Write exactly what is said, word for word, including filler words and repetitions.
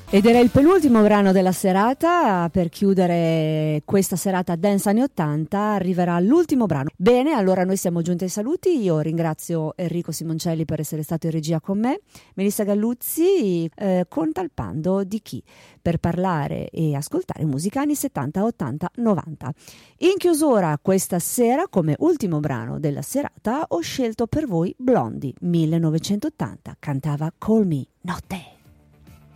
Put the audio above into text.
Ed era il penultimo brano della serata. Per chiudere questa serata Dance anni ottanta arriverà l'ultimo brano. Bene, allora noi siamo giunti ai saluti. Io ringrazio Enrico Simoncelli per essere stato in regia con me, Melissa Galluzzi eh, con Talpando di chi, per parlare e ascoltare musica anni settanta, ottanta, novanta. In chiusura questa sera, come ultimo brano della serata, ho scelto per voi Blondie millenovecentottanta, cantava Call Me Notte.